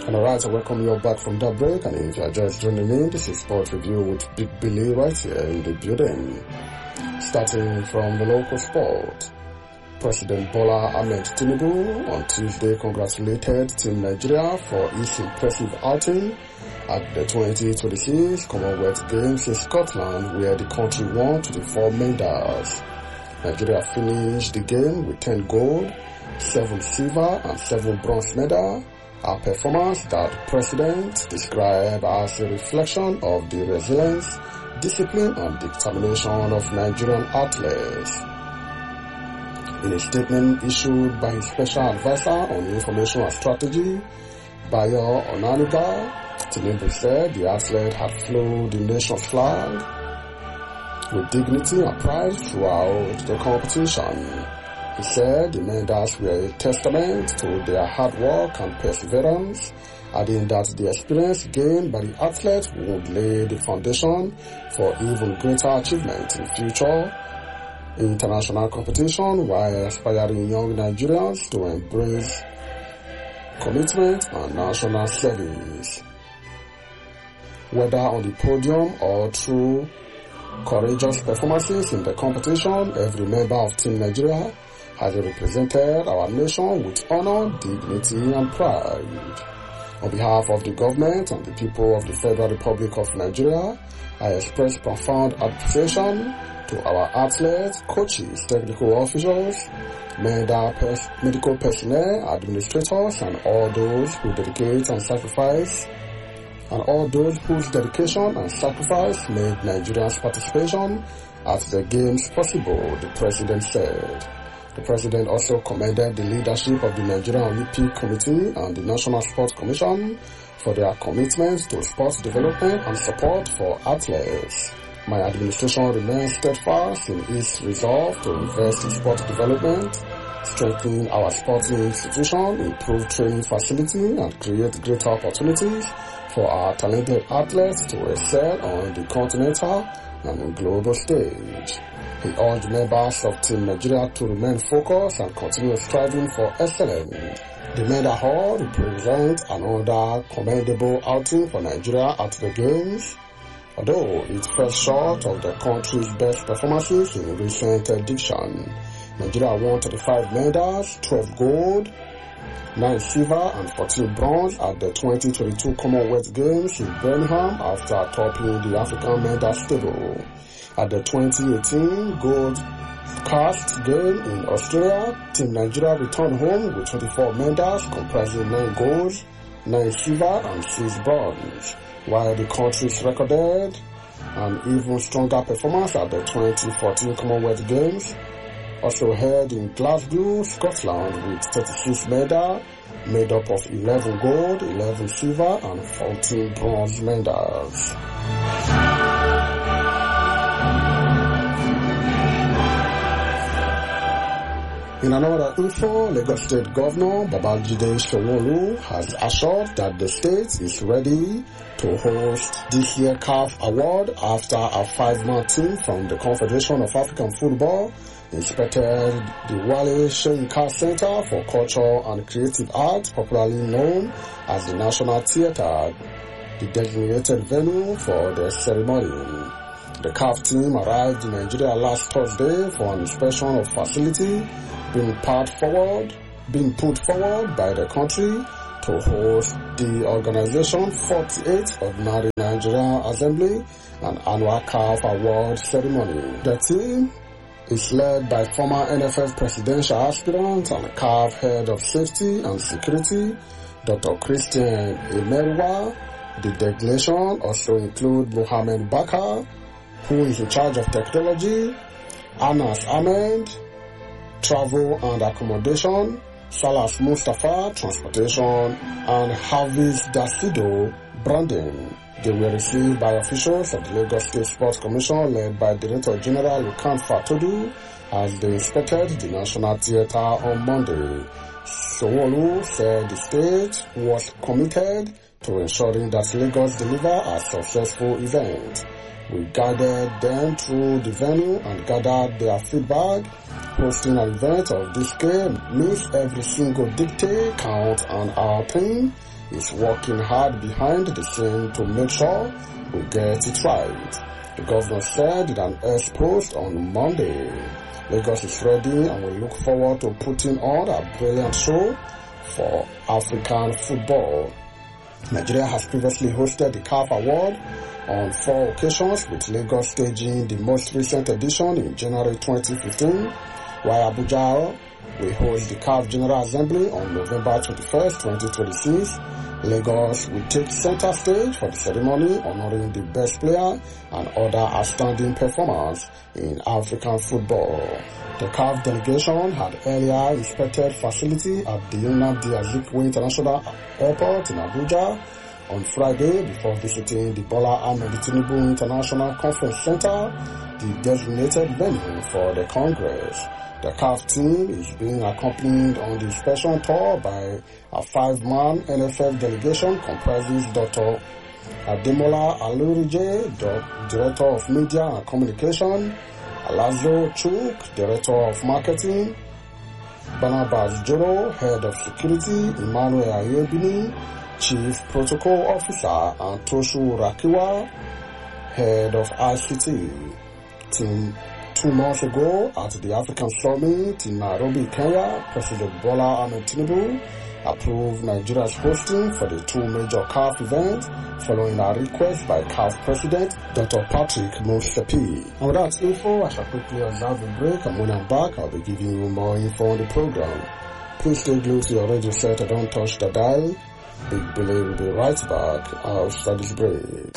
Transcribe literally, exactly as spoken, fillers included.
And alright, I welcome you back from that break, and if you are just joining in, this is Sport Review with Big Billy right here in the building. Starting from the local sport, President Bola Ahmed Tinubu on Tuesday congratulated Team Nigeria for its impressive outing at the twenty twenty-six Commonwealth Games in Scotland, where the country won twenty-four medals. Nigeria finished the game with ten gold, seven silver and seven bronze medals. A performance that the President described as a reflection of the resilience, discipline and determination of Nigerian athletes. In a statement issued by his special advisor on information and strategy, Bayo Onanuga, Tinubu said the athlete had flown the nation's flag with dignity and pride throughout the competition. He said the medals were a testament to their hard work and perseverance, adding that the experience gained by the athletes would lay the foundation for even greater achievement in future international competition, while aspiring young Nigerians to embrace commitment and national service. Whether on the podium or through courageous performances in the competition, every member of Team Nigeria has represented our nation with honor, dignity and pride. On behalf of the government and the people of the Federal Republic of Nigeria, I express profound appreciation to our athletes, coaches, technical officials, medical personnel, administrators, and all those who dedicate and sacrifice, and all those whose dedication and sacrifice made Nigeria's participation at the Games possible, the President said. The President also commended the leadership of the Nigerian Olympic Committee and the National Sports Commission for their commitment to sports development and support for athletes. My administration remains steadfast in its resolve to invest in sports development, strengthen our sporting institution, improve training facility, and create greater opportunities for our talented athletes to excel on the continental and global stage. He urged members of Team Nigeria to remain focused and continue striving for excellence. The medal haul represents another commendable outing for Nigeria at the Games, although it fell short of the country's best performances in recent editions. Nigeria won thirty-five medals, twelve gold, nine silver and fourteen bronze at the twenty twenty-two Commonwealth Games in Birmingham after topping the African medal table. At the twenty eighteen Gold Coast Game in Australia, Team Nigeria returned home with twenty-four medals comprising nine golds, nine silver and six bronze, while the countries recorded an even stronger performance at the twenty fourteen Commonwealth Games, also held in Glasgow, Scotland, with thirty-six medals made up of eleven gold, eleven silver and fourteen bronze medals. In another info, Lagos State Governor Babajide Sanwo-Olu has assured that the state is ready to host this year's C A F Award after a five-man team from the Confederation of African Football inspected the Wale Soyinka Center for Culture and Creative Arts, popularly known as the National Theatre, the designated venue for the ceremony. The C A F team arrived in Nigeria last Thursday for an inspection of facility being put forward, being put forward by the country to host the organization's forty-eighth Ordinary Nigeria Assembly and annual C A F Award ceremony. The team is led by former N F F presidential aspirant and C A F head of safety and security, Doctor Christian Emeruwa. The delegation also include Mohamed Bakar, who is in charge of technology, Anas Ahmed, travel and accommodation, Salas Mustafa, transportation, and Hafiz Dasido, branding. They were received by officials of the Lagos State Sports Commission led by Director General Lukan Fatodu as they inspected the National Theatre on Monday. Sanwo-Olu said the state was committed to ensuring that Lagos deliver a successful event. We guided them through the venue and gathered their feedback. Hosting an event of this scale means every single dictate counts on our team, is working hard behind the scene to make sure we get it right. The governor said in an X post on Monday. Lagos is ready and we look forward to putting on a brilliant show for African football. Nigeria has previously hosted the C A F Award on four occasions, with Lagos staging the most recent edition in January twenty fifteen, while Abuja will host the C A F General Assembly on November twenty-first, twenty twenty-six. Lagos will take center stage for the ceremony, honoring the best player and other outstanding performers in African football. The C A F delegation had earlier inspected facility at the Nnamdi Azikiwe International Airport in Abuja on Friday before visiting the Bola Ahmed Tinubu International Conference Center, the designated venue for the Congress. The C A F team is being accompanied on the inspection tour by a five-man N F F delegation comprising Doctor Ademola Alurije, Director of Media and Communication, Alazo Chuk, Director of Marketing, Barnabas Joro, Head of Security, Emmanuel Ayebini, Chief Protocol Officer, and Toshu Rakiwa, Head of I C T. Team Two months ago, at the African Summit in Nairobi, Kenya, President Bola Ahmed Tinubu approved Nigeria's hosting for the two major C A F events, following a request by C A F President Doctor Patrick Motsepe. And with that info, I shall quickly observe a break, and when I'm back, I'll be giving you more info on the program. Please stay glued to your radio set and don't touch the dial. Big Billy will be right back after this break.